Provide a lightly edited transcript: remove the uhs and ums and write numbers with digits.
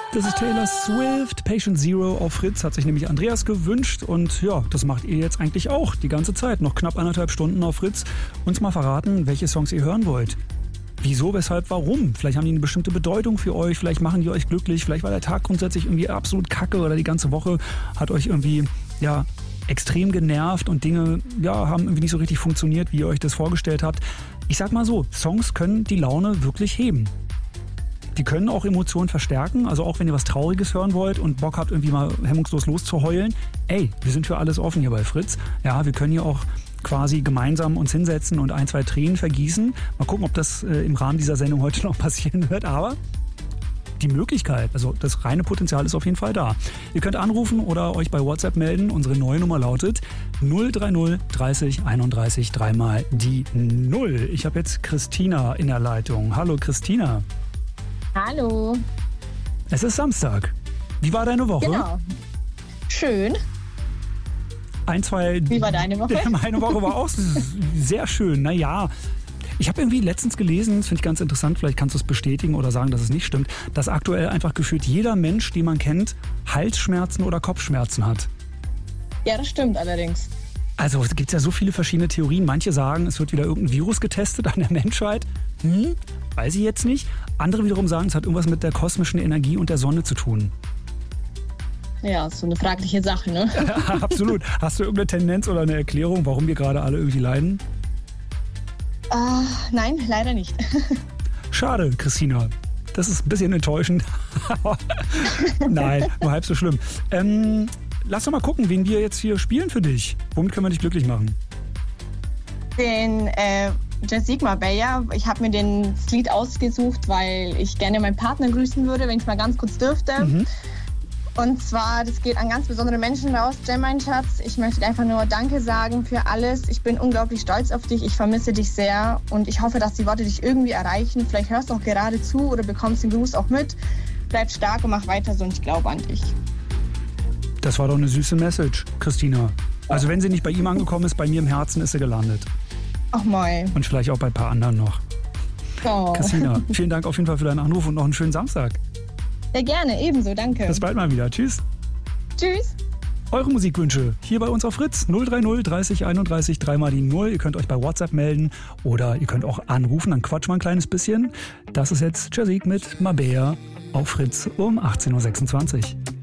Das ist Taylor Swift, Patient Zero auf Fritz, hat sich nämlich Andreas gewünscht und ja, das macht ihr jetzt eigentlich auch die ganze Zeit, noch knapp 1,5 Stunden auf Fritz. Uns mal verraten, welche Songs ihr hören wollt. Wieso, weshalb, warum? Vielleicht haben die eine bestimmte Bedeutung für euch, vielleicht machen die euch glücklich, vielleicht war der Tag grundsätzlich irgendwie absolut kacke oder die ganze Woche hat euch irgendwie, ja, extrem genervt und Dinge, ja, haben irgendwie nicht so richtig funktioniert, wie ihr euch das vorgestellt habt. Ich sag mal so, Songs können die Laune wirklich heben. Die können auch Emotionen verstärken, also auch wenn ihr was Trauriges hören wollt und Bock habt, irgendwie mal hemmungslos loszuheulen. Ey, wir sind für alles offen hier bei Fritz. Ja, wir können hier auch quasi gemeinsam uns hinsetzen und 1, 2 Tränen vergießen. Mal gucken, ob das im Rahmen dieser Sendung heute noch passieren wird, aber die Möglichkeit, also das reine Potenzial ist auf jeden Fall da. Ihr könnt anrufen oder euch bei WhatsApp melden. Unsere neue Nummer lautet 030 30 31 3 die 0. Ich habe jetzt Christina in der Leitung. Hallo Christina. Hallo. Es ist Samstag. Wie war deine Woche? Genau. Schön. 1, 2... Wie war deine Woche? Meine Woche war auch sehr schön. Naja, ich habe irgendwie letztens gelesen, das finde ich ganz interessant, vielleicht kannst du es bestätigen oder sagen, dass es nicht stimmt, dass aktuell einfach gefühlt jeder Mensch, den man kennt, Halsschmerzen oder Kopfschmerzen hat. Ja, das stimmt allerdings. Also es gibt ja so viele verschiedene Theorien. Manche sagen, es wird wieder irgendein Virus getestet an der Menschheit. Weiß ich jetzt nicht. Andere wiederum sagen, es hat irgendwas mit der kosmischen Energie und der Sonne zu tun. Ja, so eine fragliche Sache, ne? Absolut. Hast du irgendeine Tendenz oder eine Erklärung, warum wir gerade alle irgendwie leiden? Nein, leider nicht. Schade, Christina. Das ist ein bisschen enttäuschend. Nein, nur halb so schlimm. Lass doch mal gucken, wen wir jetzt hier spielen für dich. Womit können wir dich glücklich machen? Den Jessica Marbella. Ich habe mir das Lied ausgesucht, weil ich gerne meinen Partner grüßen würde, wenn ich mal ganz kurz dürfte. Und zwar, das geht an ganz besondere Menschen raus. Jem, mein Schatz, ich möchte einfach nur Danke sagen für alles. Ich bin unglaublich stolz auf dich. Ich vermisse dich sehr und ich hoffe, dass die Worte dich irgendwie erreichen. Vielleicht hörst du auch gerade zu oder bekommst den Gruß auch mit. Bleib stark und mach weiter so und ich glaube an dich. Das war doch eine süße Message, Christina. Also wenn sie nicht bei ihm angekommen ist, bei mir im Herzen ist sie gelandet. Ach moi. Und vielleicht auch bei ein paar anderen noch. Oh. Christina, vielen Dank auf jeden Fall für deinen Anruf und noch einen schönen Samstag. Sehr gerne, ebenso, danke. Bis bald mal wieder. Tschüss. Tschüss. Eure Musikwünsche hier bei uns auf Fritz 030 30 31 3 die 0. Ihr könnt euch bei WhatsApp melden oder ihr könnt auch anrufen, dann quatschen wir ein kleines bisschen. Das ist jetzt Jessica mit Marbella auf Fritz um 18.26 Uhr.